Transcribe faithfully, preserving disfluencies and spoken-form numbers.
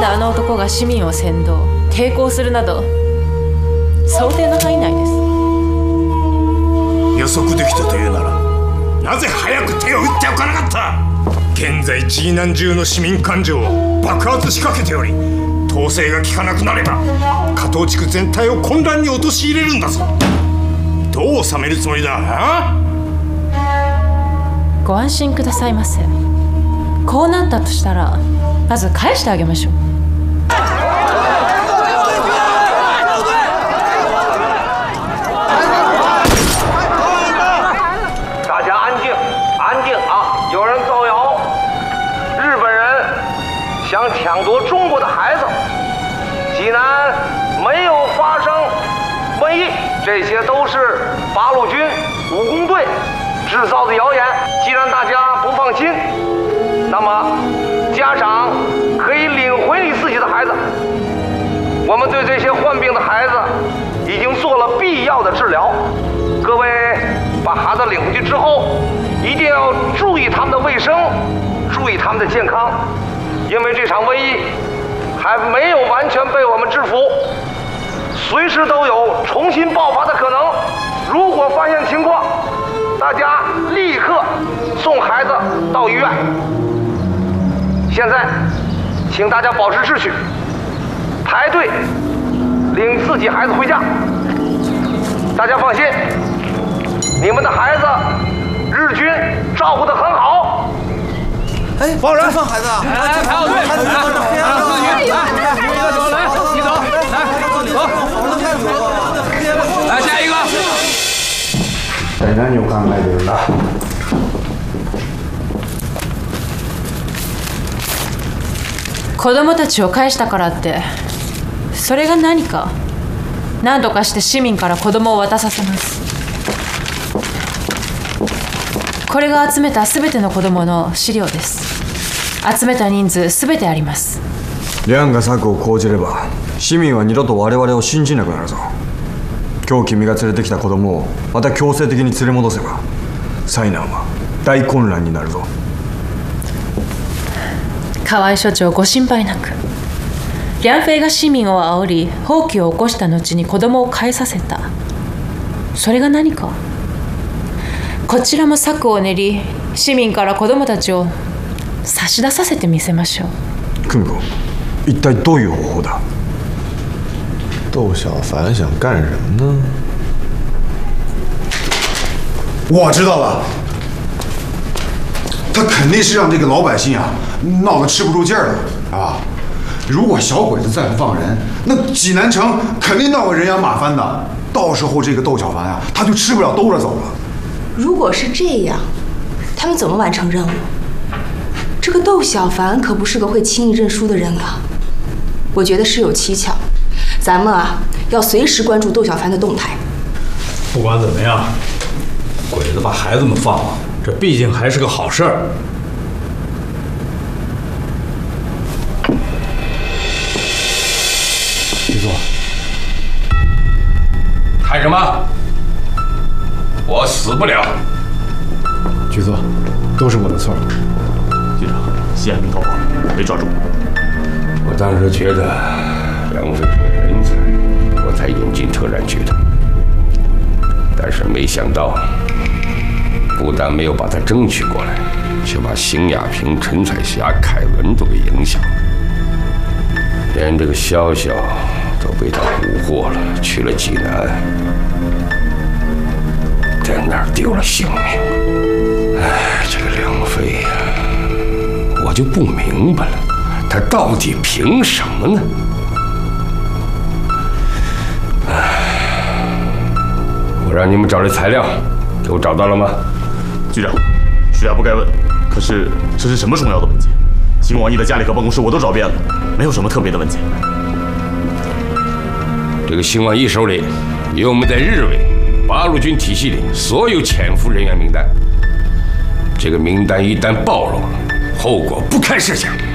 であの男が市民を扇動、抵抗するなど想定の範囲内です。 予測できたというなら、なぜ早く手を打っておかなかった。現在ジーナン中の市民感情を爆発しかけており、統制が効かなくなれば加藤地区全体を混乱に陥れるんだぞ。どう収めるつもりだ。 ご安心くださいませ。こうなったとしたらまず返してあげましょう。 大家安静，安静啊！有人造谣，日本人想抢夺中国的孩子，济南没有发生瘟疫，这些都是八路军武工队制造的谣言。既然大家不放心，那么家长可以领回你自己的孩子。我们对这些患病的孩子已经做了必要的治疗。各位把孩子领回去之后，一定要注意他们的卫生，注意他们的健康，因为这场瘟疫还没有完全被我们制服，随时都有重新爆发的可能。如果发现情况，大家立刻送孩子到医院。现在，请大家保持秩序，排队领自己孩子回家。大家放心，你们的孩子日军照顾得很好。 哎，放人，放孩子啊！ 来，排好队，来，来，来，走，来，你走，来，走，来，下一个。 何を考えてるんだ。 子供たちを返したからってそれが何か。何とかして市民から子供を渡させます。これが集めた全ての子供の資料です。集めた人数全てあります。 リャンが策を講じれば市民は二度と我々を信じなくなるぞ。今日君が連れてきた子供をまた強制的に連れ戻せば災難は大混乱になるぞ。 河合所長、ご心配なく。リャンフェイが市民を煽り蜂起を起こした後に子供を返させた。それが何か。こちらも策を練り市民から子供たちを差し出させてみせましょう。 久美子、一体どういう方法だ。 窦小凡想干什么呢？ 我知道了，他肯定是让这个老百姓啊闹得吃不住劲儿了啊！如果小鬼子再不放人，那济南城肯定闹个人仰马翻的。到时候这个窦小凡啊，他就吃不了兜着走了。 如果是这样，他们怎么完成任务？这个窦小凡可不是个会轻易认输的人啊！我觉得事有蹊跷。咱们啊，要随时关注窦小凡的动态。 不管怎么样，鬼子把孩子们放了，这毕竟还是个好事儿。 局座， 谈什么？我死不了。 局座，都是我的错。 局长，西安民逃跑，没抓住。 我当时觉得梁飞是人才，我才引进特战局的。但是没想到，不但没有把他争取过来，却把邢亚平、陈彩霞、凯文都给影响了，连这个潇潇都被他蛊惑了，去了济南，在那儿丢了性命。哎，这个梁飞呀，我就不明白了，他到底凭什么呢？我让你们找这材料，给我找到了吗？ 局长，徐家不该问，可是这是什么重要的文件？邢王义的家里和办公室我都找遍了，没有什么特别的文件。 这个邢王义手里有我们在日伪八路军体系里所有潜伏人员名单，这个名单一旦暴露了，后果不堪设想。